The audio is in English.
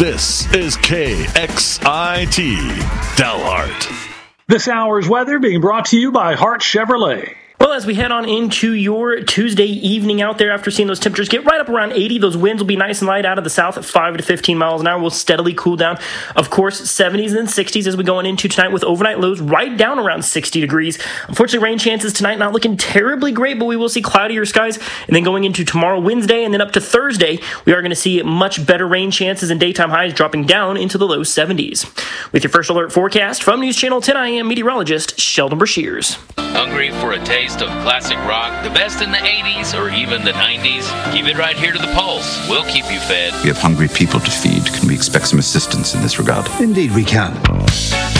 This is KXIT Dalhart. This hour's weather being brought to you by Hart Chevrolet. Well, as we head on into your Tuesday evening out there after seeing those temperatures get right up around 80, those winds will be nice and light out of the south at 5 to 15 miles an hour. Will steadily cool down. Of course, 70s and 60s as we go on into tonight with overnight lows right down around 60 degrees. Unfortunately, rain chances tonight not looking terribly great, but we will see cloudier skies. And then going into tomorrow, Wednesday, and then up to Thursday, we are going to see much better rain chances and daytime highs dropping down into the low 70s. With your first alert forecast from News Channel 10, I am meteorologist Sheldon Brashears. Hungry for a taste of classic rock, the best in the 80s or even the 90s? Keep it right here to the Pulse. We'll keep you fed. We have hungry people to feed. Can we expect some assistance in this regard? Indeed we can.